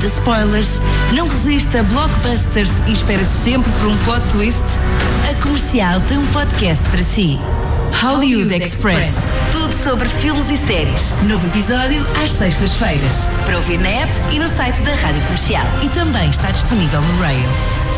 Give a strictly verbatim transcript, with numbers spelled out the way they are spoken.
spoilers, não resiste a blockbusters e espera sempre por um plot twist? A Comercial tem um podcast para si. Hollywood Express. Tudo sobre filmes e séries. Novo episódio às sextas-feiras. Para ouvir na app e no site da Rádio Comercial. E também está disponível no Rail.